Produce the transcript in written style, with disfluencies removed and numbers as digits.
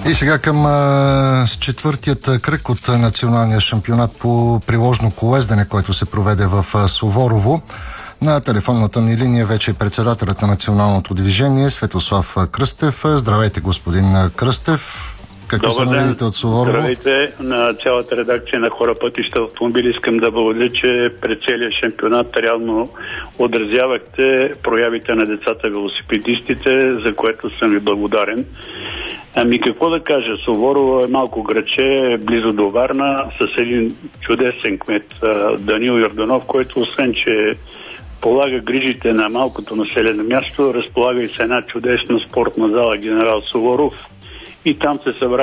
И сега към четвъртият кръг от националния шампионат по приложно колездене, който се проведе в Суворово. На телефонната ни линия вече е председателят на националното движение Светослав Кръстев. Здравейте, господин Кръстев. Какви са новините от Суворово? Здравейте на цялата редакция на Хора пътища автомобили. Искам да благодаря, че пред целия шампионат реално отразявахте проявите на децата велосипедистите, за което съм ви благодарен. Ами какво да кажа, Суворово е малко градче, близо до Варна, с един чудесен кмет Данил Йорданов, който освен, че полага грижите на малкото населено място, разполага и с една чудесна спортна зала Генерал Суворов и там се събра